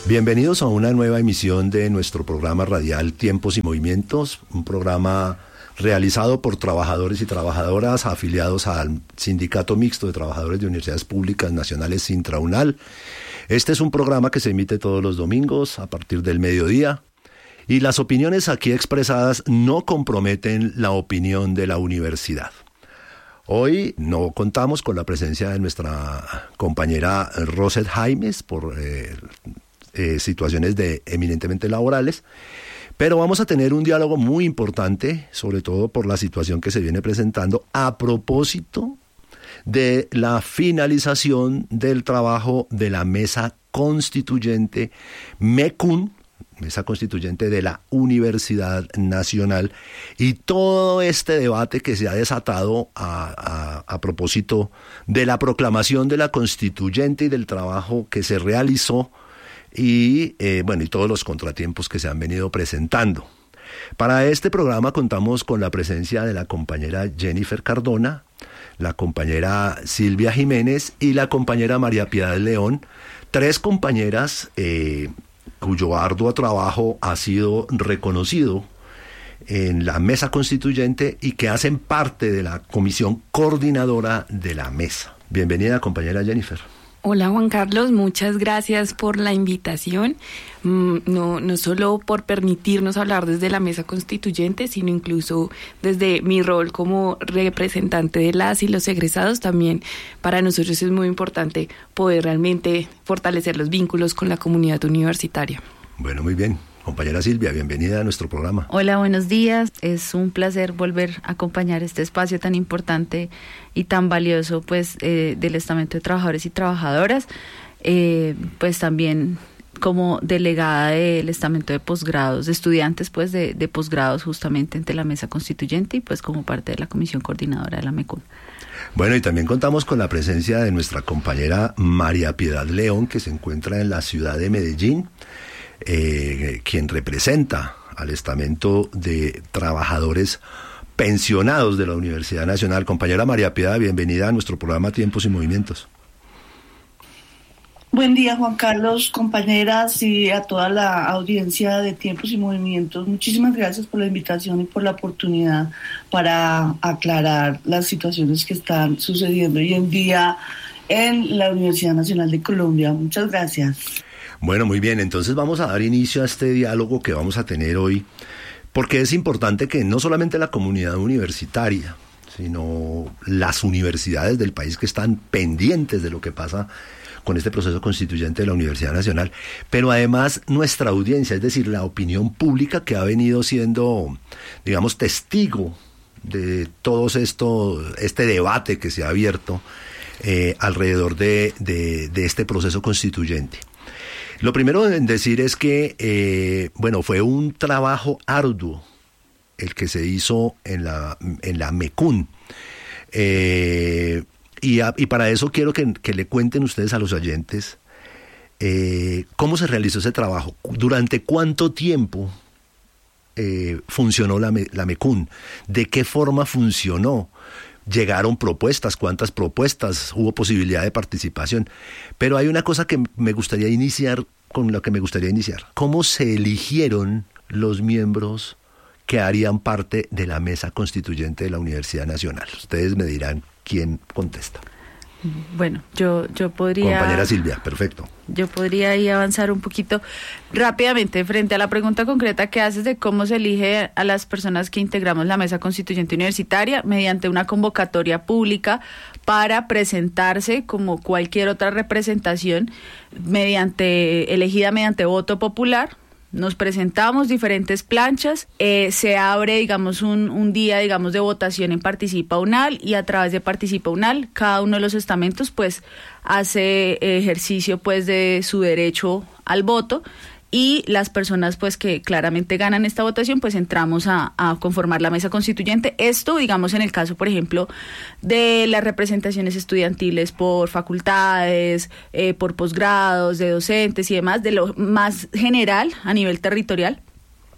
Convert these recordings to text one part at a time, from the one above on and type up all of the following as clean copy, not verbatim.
Bienvenidos a una nueva emisión de nuestro programa radial Tiempos y Movimientos, un programa realizado por trabajadores y trabajadoras afiliados al Sindicato Mixto de Trabajadores de Universidades Públicas Nacionales Sintraunal. Este es un programa que se emite todos los domingos a partir del mediodía y las opiniones aquí expresadas no comprometen la opinión de la universidad. Hoy no contamos con la presencia de nuestra compañera Roset Jaimes por situaciones eminentemente laborales, pero vamos a tener un diálogo muy importante, sobre todo por la situación que se viene presentando a propósito de la finalización del trabajo de la Mesa Constituyente MECUN, Mesa Constituyente de la Universidad Nacional, y todo este debate que se ha desatado a propósito de la proclamación de la Constituyente y del trabajo que se realizó y todos los contratiempos que se han venido presentando. Para este programa contamos con la presencia de la compañera Jennifer Cardona, la compañera Silvia Jiménez y la compañera María Piedad León, tres compañeras cuyo arduo trabajo ha sido reconocido en la Mesa Constituyente y que hacen parte de la comisión coordinadora de la mesa. Bienvenida, compañera Jennifer. Hola Juan Carlos, muchas gracias por la invitación, no solo por permitirnos hablar desde la Mesa Constituyente, sino incluso desde mi rol como representante de las y los egresados. También para nosotros es muy importante poder realmente fortalecer los vínculos con la comunidad universitaria. Bueno, muy bien. Compañera Silvia, bienvenida a nuestro programa. Hola, buenos días. Es un placer volver a acompañar este espacio tan importante y tan valioso del Estamento de Trabajadores y Trabajadoras, pues también como delegada del Estamento de Posgrados, de estudiantes de posgrados justamente ante la Mesa Constituyente y pues como parte de la Comisión Coordinadora de la MECUN. Bueno, y también contamos con la presencia de nuestra compañera María Piedad León, que se encuentra en la ciudad de Medellín, quien representa al estamento de trabajadores pensionados de la Universidad Nacional. Compañera María Piedad, bienvenida a nuestro programa Tiempos y Movimientos. Buen día, Juan Carlos, compañeras y a toda la audiencia de Tiempos y Movimientos. Muchísimas gracias por la invitación y por la oportunidad para aclarar las situaciones que están sucediendo hoy en día en la Universidad Nacional de Colombia. Muchas gracias. Bueno, muy bien, entonces vamos a dar inicio a este diálogo que vamos a tener hoy, porque es importante que no solamente la comunidad universitaria, sino las universidades del país que están pendientes de lo que pasa con este proceso constituyente de la Universidad Nacional, pero además nuestra audiencia, es decir, la opinión pública que ha venido siendo, digamos, testigo de todo este debate que se ha abierto alrededor de este proceso constituyente. Lo primero en decir es que, fue un trabajo arduo el que se hizo en la MECUN. Y para eso quiero que le cuenten ustedes a los oyentes cómo se realizó ese trabajo, durante cuánto tiempo funcionó la MECUN, de qué forma funcionó. Llegaron propuestas, cuántas propuestas, hubo posibilidad de participación. Pero hay una cosa con la que me gustaría iniciar. ¿Cómo se eligieron los miembros que harían parte de la Mesa Constituyente de la Universidad Nacional? Ustedes me dirán quién contesta. Bueno, yo podría... Compañera Silvia, perfecto. Yo podría ahí avanzar un poquito rápidamente frente a la pregunta concreta que haces de cómo se elige a las personas que integramos la Mesa Constituyente Universitaria mediante una convocatoria pública para presentarse como cualquier otra representación elegida mediante voto popular. Nos presentamos diferentes planchas, se abre, digamos, un día, digamos, de votación en Participa UNAL, y a través de Participa UNAL, cada uno de los estamentos, pues, hace ejercicio, pues, de su derecho al voto, y las personas, pues, que claramente ganan esta votación, pues, entramos a conformar la Mesa Constituyente. Esto, digamos, en el caso, por ejemplo, de las representaciones estudiantiles por facultades, por posgrados, de docentes y demás, de lo más general a nivel territorial.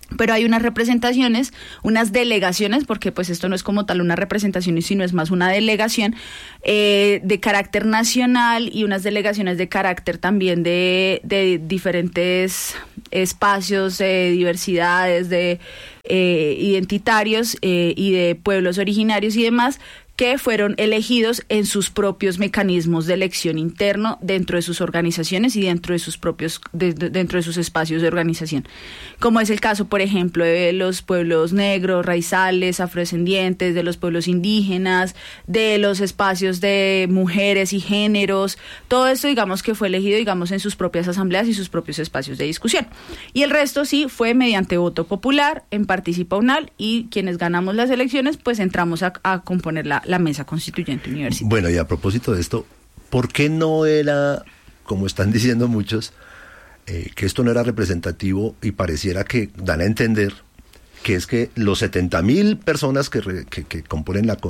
Pero hay unas representaciones, unas delegaciones, porque pues esto no es como tal una representación, sino es más una delegación de carácter nacional y unas delegaciones de carácter también de diferentes espacios, de diversidades, de identitarios y de pueblos originarios y demás, que fueron elegidos en sus propios mecanismos de elección interno dentro de sus organizaciones y dentro de sus propios dentro de sus espacios de organización, como es el caso, por ejemplo, de los pueblos negros, raizales, afrodescendientes, de los pueblos indígenas, de los espacios de mujeres y géneros. Todo esto, digamos, que fue elegido, digamos, en sus propias asambleas y sus propios espacios de discusión, y el resto sí fue mediante voto popular en Participa UNAL, y quienes ganamos las elecciones pues entramos a componer la mesa constituyente universitaria. Bueno, y a propósito de esto, ¿por qué no era, como están diciendo muchos, que esto no era representativo, y pareciera que dan a entender que es que los 70.000 personas que componen la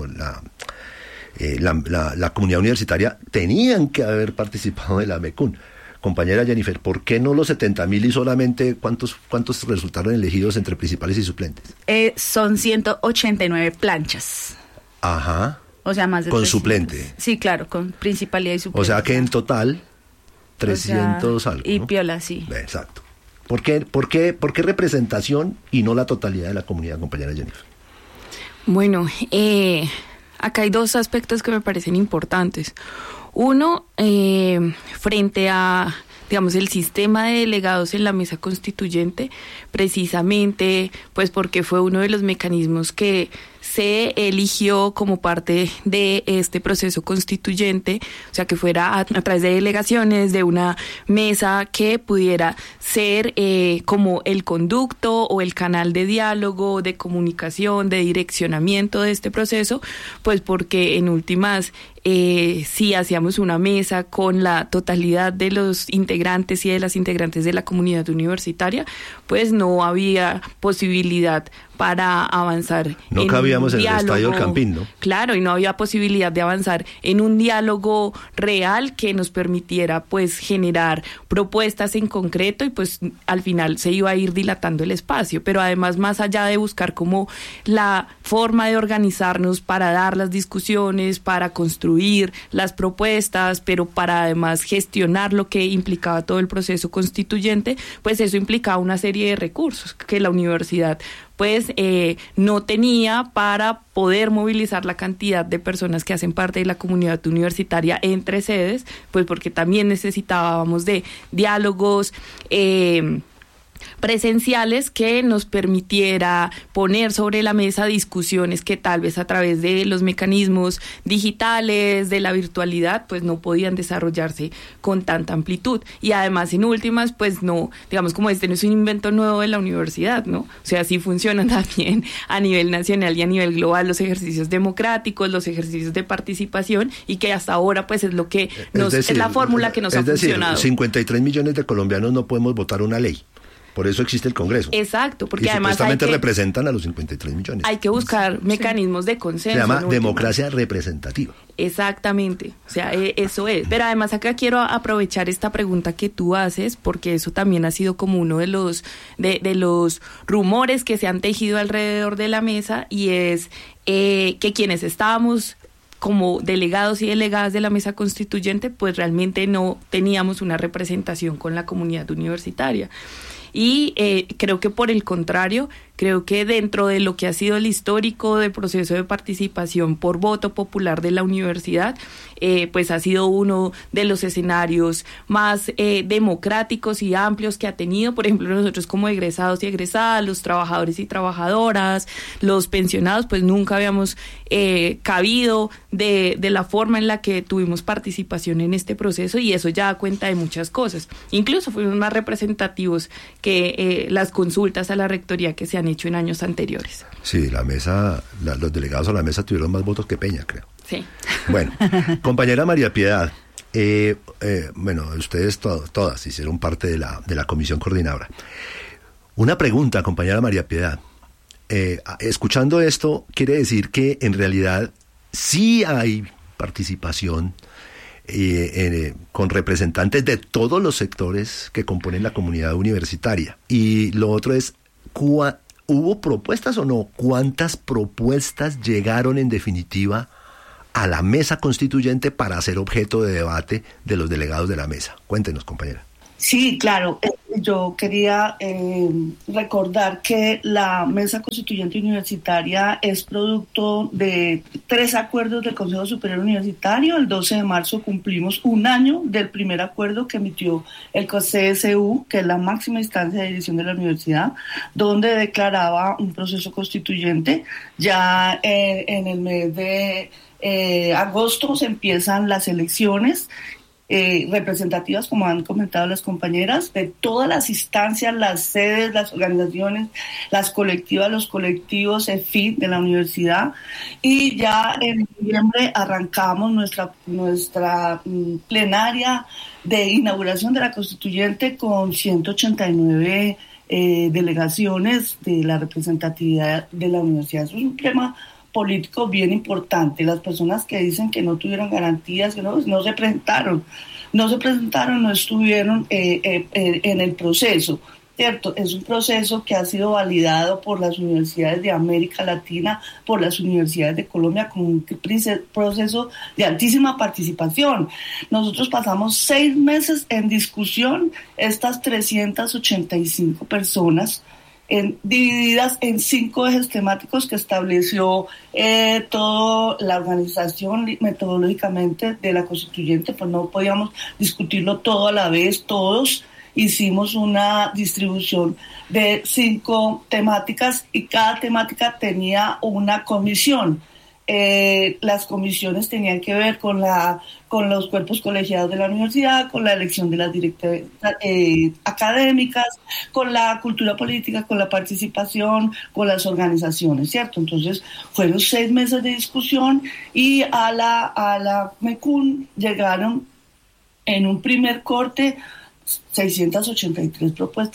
comunidad universitaria tenían que haber participado de la MECUN? Compañera Jennifer, ¿por qué no los 70.000 y solamente cuántos resultaron elegidos entre principales y suplentes? Son 189 planchas. Ajá. O sea, más de con 300. Suplente. Sí, claro, con principalidad y suplente. O sea que en total 300 algo. Y ¿no? piola, sí. Exacto. ¿Por qué representación y no la totalidad de la comunidad, compañera Jennifer? Bueno, acá hay dos aspectos que me parecen importantes. Uno, frente a, digamos, el sistema de delegados en la mesa constituyente, precisamente pues porque fue uno de los mecanismos que se eligió como parte de este proceso constituyente, o sea, que fuera a través de delegaciones, de una mesa que pudiera ser como el conducto o el canal de diálogo, de comunicación, de direccionamiento de este proceso, pues porque en últimas, si hacíamos una mesa con la totalidad de los integrantes y de las integrantes de la comunidad universitaria, pues no había posibilidad para avanzar. No cabíamos en el estadio del Campín, ¿no? Claro, y no había posibilidad de avanzar en un diálogo real que nos permitiera pues generar propuestas en concreto, y pues al final se iba a ir dilatando el espacio. Pero además, más allá de buscar como la forma de organizarnos para dar las discusiones, para construir las propuestas, pero para además gestionar lo que implicaba todo el proceso constituyente, pues eso implicaba una serie de recursos que la universidad pues no tenía para poder movilizar la cantidad de personas que hacen parte de la comunidad universitaria entre sedes, pues porque también necesitábamos de diálogos presenciales que nos permitiera poner sobre la mesa discusiones que tal vez a través de los mecanismos digitales, de la virtualidad, pues no podían desarrollarse con tanta amplitud. Y además, en últimas, pues no, digamos, como este no es un invento nuevo de la universidad, ¿no? O sea, sí funcionan también a nivel nacional y a nivel global los ejercicios democráticos, los ejercicios de participación, y que hasta ahora pues es lo que es la fórmula que nos ha funcionado. Es decir, 53 millones de colombianos no podemos votar una ley. Por eso existe el Congreso. Exacto, porque y además supuestamente representan a los 53 millones. Hay que buscar mecanismos de consenso. Se llama democracia representativa. Exactamente, o sea, eso es. Pero además acá quiero aprovechar esta pregunta que tú haces, porque eso también ha sido como uno de los rumores que se han tejido alrededor de la mesa, y es que quienes estábamos como delegados y delegadas de la mesa constituyente, pues realmente no teníamos una representación con la comunidad universitaria. Y creo que por el contrario, creo que dentro de lo que ha sido el histórico del proceso de participación por voto popular de la universidad, pues ha sido uno de los escenarios más democráticos y amplios que ha tenido. Por ejemplo, nosotros como egresados y egresadas, los trabajadores y trabajadoras, los pensionados, pues nunca habíamos cabido de la forma en la que tuvimos participación en este proceso, y eso ya da cuenta de muchas cosas. Incluso fuimos más representativos que las consultas a la rectoría que se han hecho en años anteriores. Sí, la mesa, los delegados a la mesa tuvieron más votos que Peña, creo. Sí. Bueno, compañera María Piedad, bueno, ustedes todas hicieron parte de la comisión coordinadora. Una pregunta, compañera María Piedad. Escuchando esto, quiere decir que en realidad sí hay participación con representantes de todos los sectores que componen la comunidad universitaria. Y lo otro es, ¿Hubo propuestas o no? ¿Cuántas propuestas llegaron en definitiva a la mesa constituyente para ser objeto de debate de los delegados de la mesa? Cuéntenos, compañera. Sí, claro. Yo quería recordar que la Mesa Constituyente Universitaria es producto de 3 acuerdos del Consejo Superior Universitario. El 12 de marzo cumplimos 1 año del primer acuerdo que emitió el CSU, que es la máxima instancia de dirección de la universidad, donde declaraba un proceso constituyente. Ya en el mes de agosto se empiezan las elecciones representativas, como han comentado las compañeras, de todas las instancias, las sedes, las organizaciones, las colectivas, los colectivos, EFIT de la universidad, y ya en noviembre arrancamos nuestra plenaria de inauguración de la Constituyente con 189 delegaciones de la representatividad de la universidad. Eso es un tema político bien importante. Las personas que dicen que no tuvieron garantías, que no se presentaron, no estuvieron en el proceso, ¿cierto? Es un proceso que ha sido validado por las universidades de América Latina, por las universidades de Colombia, con un proceso de altísima participación. Nosotros pasamos 6 meses en discusión, estas 385 personas, divididas en 5 ejes temáticos que estableció toda la organización metodológicamente de la Constituyente. Pues no podíamos discutirlo todo a la vez, todos. Hicimos una distribución de 5 temáticas y cada temática tenía una comisión. Las comisiones tenían que ver con los cuerpos colegiados de la universidad, con la elección de las directoras académicas, con la cultura política, con la participación, con las organizaciones, ¿cierto? Entonces fueron 6 meses de discusión y a la MECUN llegaron en un primer corte 683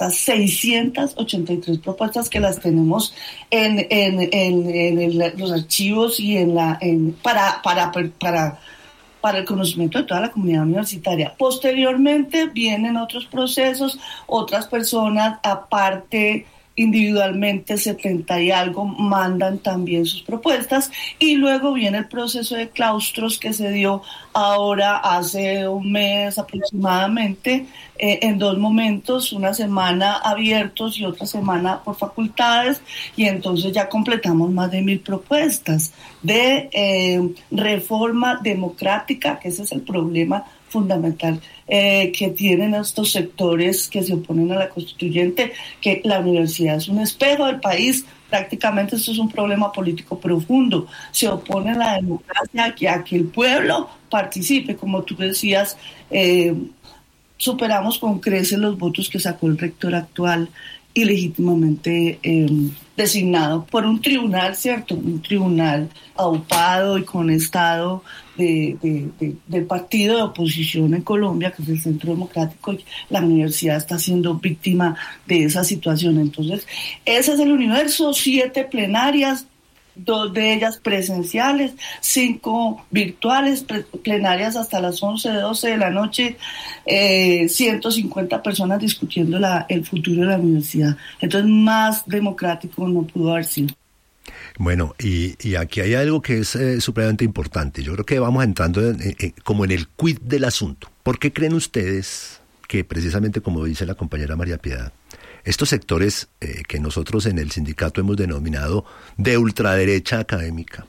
propuestas que las tenemos en los archivos y para el conocimiento de toda la comunidad universitaria. Posteriormente vienen otros procesos, otras personas aparte individualmente 70 y algo mandan también sus propuestas, y luego viene el proceso de claustros que se dio ahora hace un mes aproximadamente, en 2 momentos, una semana abiertos y otra semana por facultades, y entonces ya completamos más de 1000 propuestas de reforma democrática, que ese es el problema fundamental que tienen estos sectores que se oponen a la Constituyente, que la universidad es un espejo del país. Prácticamente esto es un problema político profundo. Se opone a la democracia, a que el pueblo participe. Como tú decías, superamos con creces los votos que sacó el rector actual, ilegítimamente designado por un tribunal, ¿cierto? Un tribunal aupado y conestado del partido de oposición en Colombia, que es el Centro Democrático, y la universidad está siendo víctima de esa situación. Entonces, ese es el universo: 7 plenarias, 2 de ellas presenciales, 5 virtuales, plenarias hasta las 11, 12 de la noche, 150 personas discutiendo el futuro de la universidad. Entonces, más democrático no pudo haber sido. Bueno, y aquí hay algo que es supremamente importante. Yo creo que vamos entrando como en el quid del asunto. ¿Por qué creen ustedes que, precisamente como dice la compañera María Piedad, estos sectores que nosotros en el sindicato hemos denominado de ultraderecha académica,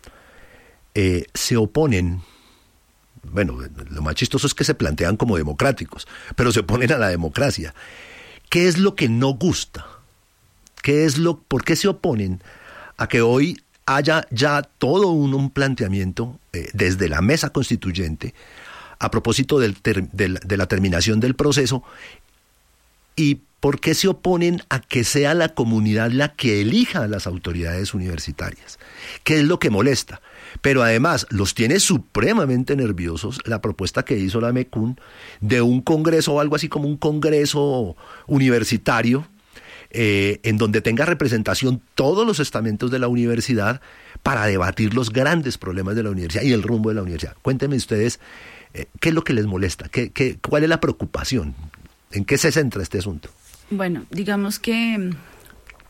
se oponen? Bueno, lo más chistoso es que se plantean como democráticos, pero se oponen a la democracia. ¿Qué es lo que no gusta? ¿Por qué se oponen a que hoy haya ya todo un planteamiento desde la mesa constituyente a propósito de la terminación del proceso? ¿Y por qué se oponen a que sea la comunidad la que elija a las autoridades universitarias? ¿Qué es lo que molesta? Pero además los tiene supremamente nerviosos la propuesta que hizo la MECUN de un congreso o algo así como un congreso universitario, en donde tenga representación todos los estamentos de la universidad para debatir los grandes problemas de la universidad y el rumbo de la universidad. Cuéntenme ustedes, ¿qué es lo que les molesta? ¿Cuál es la preocupación? ¿En qué se centra este asunto? Bueno, digamos que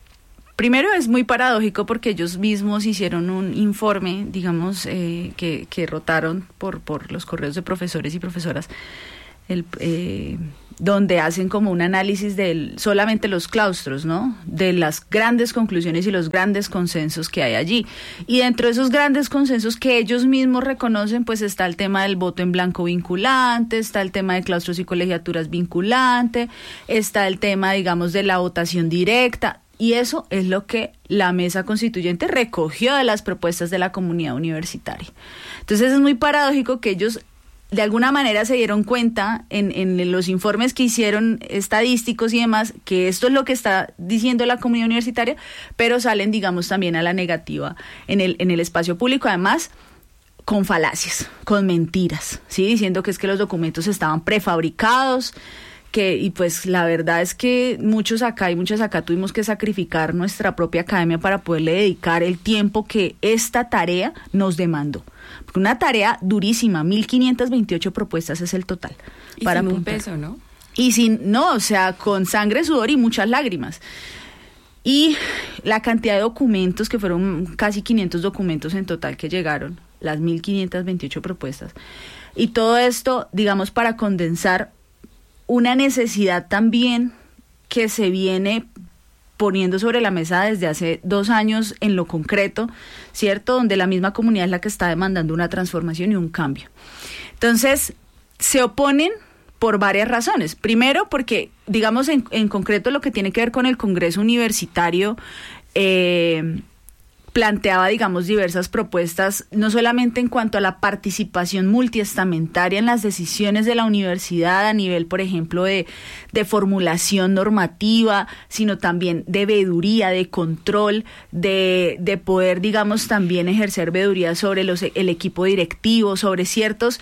Primero es muy paradójico porque ellos mismos hicieron un informe, digamos, que rotaron por los correos de profesores y profesoras, donde hacen como un análisis de solamente los claustros, ¿no? De las grandes conclusiones y los grandes consensos que hay allí. Y dentro de esos grandes consensos que ellos mismos reconocen, pues está el tema del voto en blanco vinculante, está el tema de claustros y colegiaturas vinculante, está el tema, digamos, de la votación directa. Y eso es lo que la mesa constituyente recogió de las propuestas de la comunidad universitaria. Entonces es muy paradójico que ellos de alguna manera se dieron cuenta en los informes que hicieron estadísticos y demás, que esto es lo que está diciendo la comunidad universitaria, pero salen, digamos, también a la negativa en el espacio público, además con falacias, con mentiras, ¿sí? Diciendo que es que los documentos estaban prefabricados, y pues la verdad es que muchos acá y muchas acá tuvimos que sacrificar nuestra propia academia para poderle dedicar el tiempo que esta tarea nos demandó. Porque una tarea durísima, 1.528 propuestas es el total. Y para sin apuntar. un peso, ¿no? Y o sea, con sangre, sudor y muchas lágrimas. Y la cantidad de documentos, que fueron casi 500 documentos en total que llegaron, las 1.528 propuestas. Y todo esto, digamos, para condensar una necesidad también que se viene poniendo sobre la mesa desde hace 2 años en lo concreto, ¿cierto? Donde la misma comunidad es la que está demandando una transformación y un cambio. Entonces, se oponen por varias razones. Primero, porque, digamos, en concreto lo que tiene que ver con el Congreso Universitario, planteaba, digamos, diversas propuestas, no solamente en cuanto a la participación multiestamentaria en las decisiones de la universidad a nivel, por ejemplo, de formulación normativa, sino también de veeduría, de control, de poder, digamos, también ejercer veeduría sobre el equipo directivo, sobre ciertos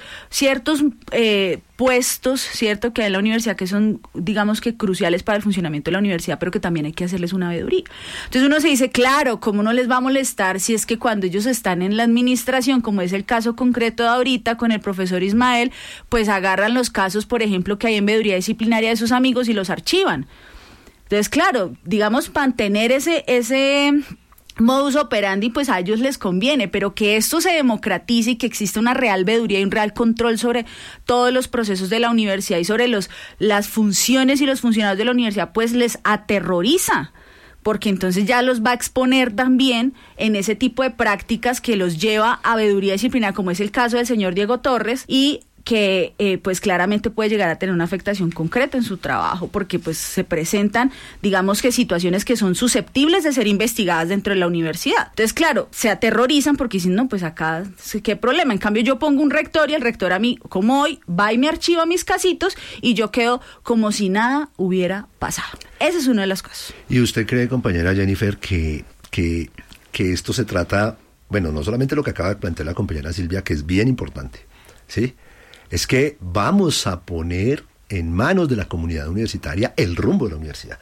puestos, ¿cierto?, que hay en la universidad que son, digamos, que cruciales para el funcionamiento de la universidad, pero que también hay que hacerles una veeduría. Entonces uno se dice, claro, ¿cómo no les va a molestar si es que cuando ellos están en la administración, como es el caso concreto de ahorita con el profesor Ismael, pues agarran los casos, por ejemplo, que hay en veeduría disciplinaria de sus amigos y los archivan? Entonces, claro, digamos, mantener ese modus operandi, pues a ellos les conviene, pero que esto se democratice y que exista una real veeduría y un real control sobre todos los procesos de la universidad y sobre las funciones y los funcionarios de la universidad, pues les aterroriza, porque entonces ya los va a exponer también en ese tipo de prácticas que los lleva a veeduría disciplinaria, como es el caso del señor Diego Torres, y que pues claramente puede llegar a tener una afectación concreta en su trabajo, porque pues se presentan, digamos, que situaciones que son susceptibles de ser investigadas dentro de la universidad. Entonces, claro, se aterrorizan porque dicen, no, pues acá, ¿qué problema? En cambio, yo pongo un rector y el rector a mí, como hoy, va y me archiva mis casitos y yo quedo como si nada hubiera pasado. Ese es uno de los casos. ¿Y usted cree, compañera Jennifer, que esto se trata, bueno, no solamente lo que acaba de plantear la compañera Silvia, que es bien importante, ¿sí?, es que vamos a poner en manos de la comunidad universitaria el rumbo de la universidad,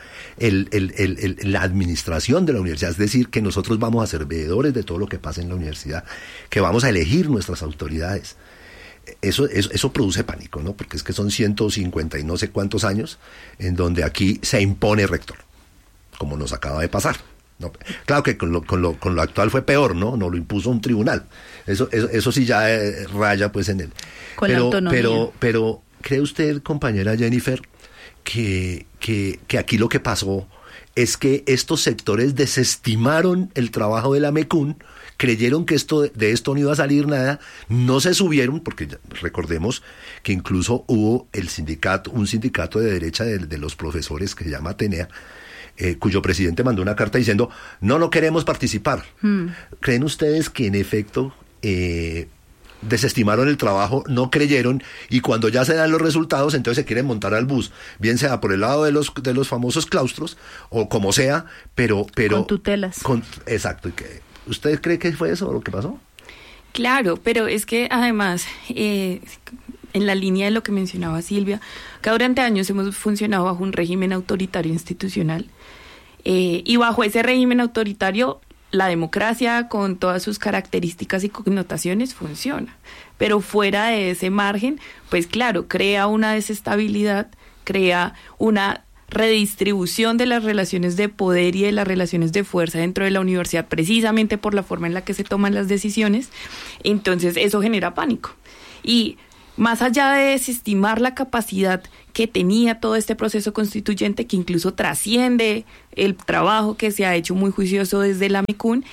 la administración de la universidad, es decir, que nosotros vamos a ser veedores de todo lo que pasa en la universidad, que vamos a elegir nuestras autoridades. Eso produce pánico, ¿no? Porque es que son 150 y no sé cuántos años en donde aquí se impone rector, como nos acaba de pasar. No, claro que con lo actual fue peor, ¿no? Nos lo impuso un tribunal. Eso sí ya raya pues en él. Con la autonomía. Pero ¿cree usted, compañera Jennifer, que aquí lo que pasó es que estos sectores desestimaron el trabajo de la MECUN, creyeron que de esto no iba a salir nada, no se subieron, porque recordemos que incluso hubo un sindicato de derecha de los profesores que se llama Atenea, cuyo presidente mandó una carta diciendo, no queremos participar. ¿Creen ustedes que en efecto desestimaron el trabajo, no creyeron, y cuando ya se dan los resultados, entonces se quieren montar al bus, bien sea por el lado de los famosos claustros, o como sea, pero con tutelas. Exacto. ¿Usted cree que fue eso lo que pasó? Claro, pero es que además, en la línea de lo que mencionaba Silvia, que durante años hemos funcionado bajo un régimen autoritario institucional, y bajo ese régimen autoritario la democracia con todas sus características y connotaciones funciona, pero fuera de ese margen, pues claro, crea una desestabilidad, crea una redistribución de las relaciones de poder y de las relaciones de fuerza dentro de la universidad, precisamente por la forma en la que se toman las decisiones. Entonces eso genera pánico. Y más allá de desestimar la capacidad que tenía todo este proceso constituyente, que incluso trasciende el trabajo que se ha hecho muy juicioso desde la MECUN,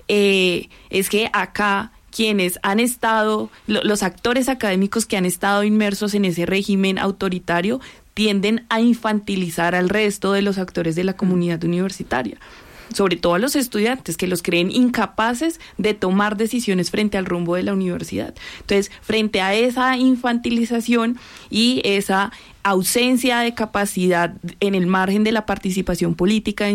es que acá quienes han estado, los actores académicos que han estado inmersos en ese régimen autoritario, tienden a infantilizar al resto de los actores de la comunidad universitaria, sobre todo a los estudiantes, que los creen incapaces de tomar decisiones frente al rumbo de la universidad. Entonces, frente a esa infantilización y esa ausencia de capacidad en el margen de la participación política e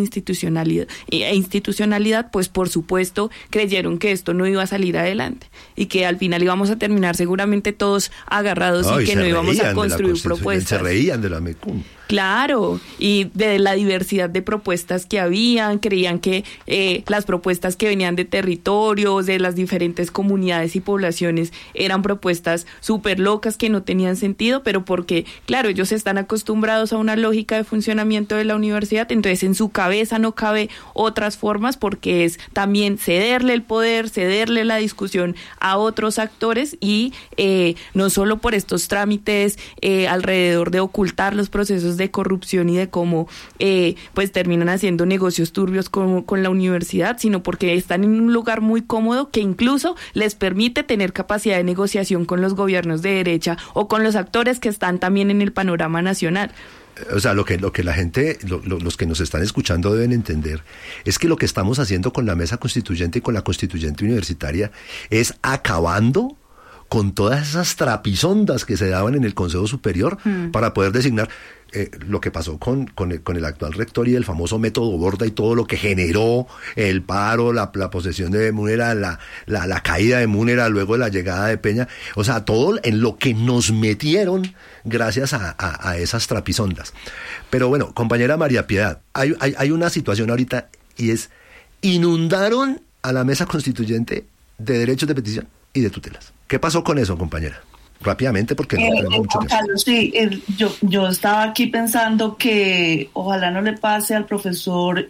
institucionalidad, pues por supuesto creyeron que esto no iba a salir adelante y que al final íbamos a terminar seguramente todos agarrados y que no íbamos a construir propuestas. Se reían de la MECUN. Claro, y de la diversidad de propuestas que habían, creían que las propuestas que venían de territorios, de las diferentes comunidades y poblaciones, eran propuestas súper locas que no tenían sentido, pero porque, claro, ellos están acostumbrados a una lógica de funcionamiento de la universidad, entonces en su cabeza no cabe otras formas, porque es también cederle el poder, cederle la discusión a otros actores y no solo por estos trámites alrededor de ocultar los procesos de corrupción y de cómo pues terminan haciendo negocios turbios con la universidad, sino porque están en un lugar muy cómodo que incluso les permite tener capacidad de negociación con los gobiernos de derecha o con los actores que están también en el panorama nacional. O sea, lo que la gente, los que nos están escuchando deben entender es que lo que estamos haciendo con la mesa constituyente y con la constituyente universitaria es acabando con todas esas trapisondas que se daban en el Consejo Superior para poder designar lo que pasó con el actual rector y el famoso método Borda y todo lo que generó el paro, la posesión de Múnera, la caída de Múnera, luego de la llegada de Peña, o sea, todo en lo que nos metieron gracias a esas trapisondas. Pero bueno, compañera María Piedad, hay una situación ahorita y es, inundaron a la mesa constituyente de derechos de petición y de tutelas. ¿Qué pasó con eso, compañera? Rápidamente, porque no tenemos mucho tiempo. Carlos, sí, yo estaba aquí pensando que ojalá no le pase al profesor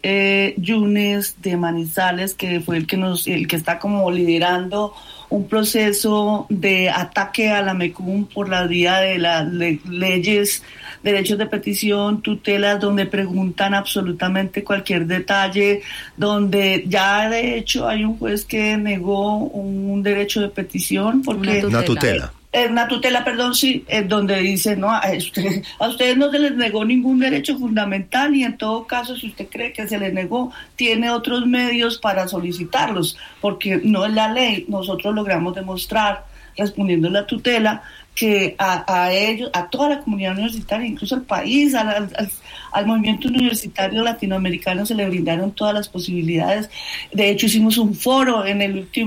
Yunes de Manizales, que fue el que está como liderando un proceso de ataque a la MECUN por la vía de las leyes, derechos de petición, tutelas, donde preguntan absolutamente cualquier detalle, donde ya de hecho hay un juez que negó un derecho de petición porque una tutela. Una tutela, perdón, sí, donde dice, no, a ustedes no se les negó ningún derecho fundamental y en todo caso, si usted cree que se les negó, tiene otros medios para solicitarlos, porque no es la ley. Nosotros logramos demostrar, respondiendo a la tutela, que a ellos, a toda la comunidad universitaria, incluso al país, al movimiento universitario latinoamericano se le brindaron todas las posibilidades. De hecho, hicimos un foro en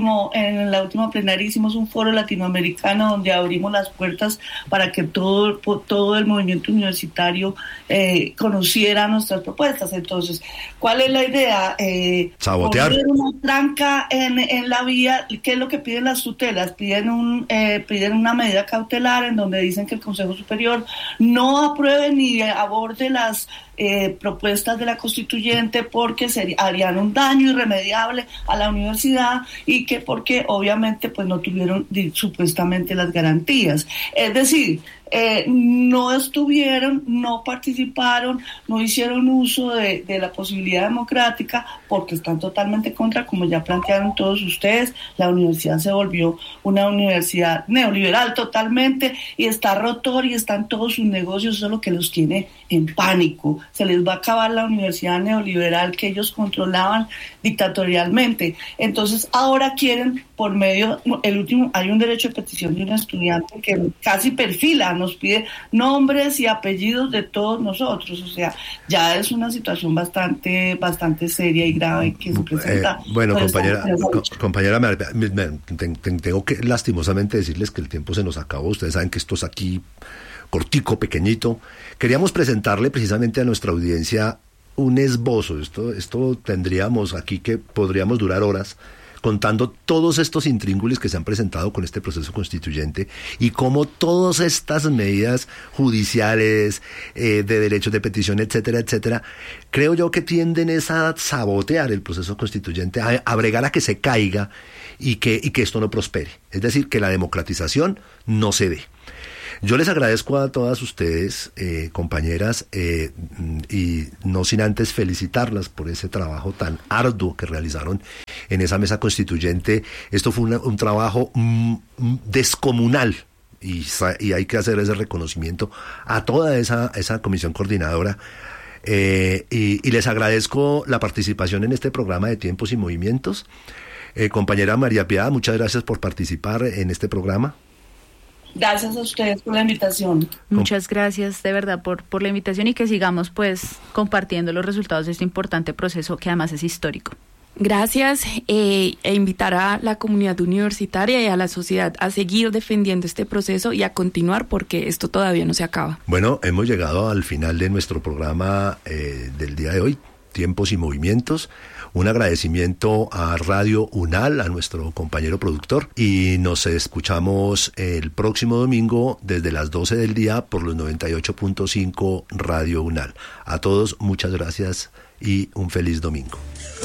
la última plenaria, hicimos un foro latinoamericano donde abrimos las puertas para que todo el movimiento universitario conociera nuestras propuestas. Entonces, ¿cuál es la idea? Sabotear. Poner una tranca en la vía. ¿Qué es lo que piden las tutelas? Piden una medida cautelar en donde dicen que el Consejo Superior no apruebe ni aborde las propuestas de la constituyente porque harían un daño irremediable a la universidad y que porque obviamente pues no tuvieron supuestamente las garantías. Es decir, no estuvieron, no participaron, no hicieron uso de la posibilidad democrática porque están totalmente contra, como ya plantearon todos ustedes. La universidad se volvió una universidad neoliberal totalmente y está rotor y están todos sus negocios, eso es lo que los tiene en pánico. Se les va a acabar la universidad neoliberal que ellos controlaban dictatorialmente. Entonces ahora quieren, por medio, hay un derecho de petición de un estudiante que casi perfila, nos pide nombres y apellidos de todos nosotros, o sea, ya es una situación bastante seria y grave que se presenta. Bueno, compañera, tengo que lastimosamente decirles que el tiempo se nos acabó. Ustedes saben que esto es aquí cortico, pequeñito. Queríamos presentarle precisamente a nuestra audiencia un esbozo. Esto tendríamos aquí que podríamos durar horas contando todos estos intríngulis que se han presentado con este proceso constituyente y cómo todas estas medidas judiciales, de derechos de petición, etcétera, etcétera, creo yo que tienden a sabotear el proceso constituyente, a bregar a que se caiga y que esto no prospere. Es decir, que la democratización no se dé. Yo les agradezco a todas ustedes, compañeras, y no sin antes felicitarlas por ese trabajo tan arduo que realizaron en esa mesa constituyente. Esto fue un trabajo descomunal y hay que hacer ese reconocimiento a toda esa comisión coordinadora. Y les agradezco la participación en este programa de Tiempos y Movimientos. Compañera María Piedad, muchas gracias por participar en este programa. Gracias a ustedes por la invitación. Muchas gracias de verdad por la invitación y que sigamos pues compartiendo los resultados de este importante proceso que además es histórico. Gracias e invitar a la comunidad universitaria y a la sociedad a seguir defendiendo este proceso y a continuar porque esto todavía no se acaba. Bueno, hemos llegado al final de nuestro programa del día de hoy, Tiempos y Movimientos. Un agradecimiento a Radio UNAL, a nuestro compañero productor, y nos escuchamos el próximo domingo desde las 12 del día por los 98.5 Radio UNAL. A todos, muchas gracias y un feliz domingo.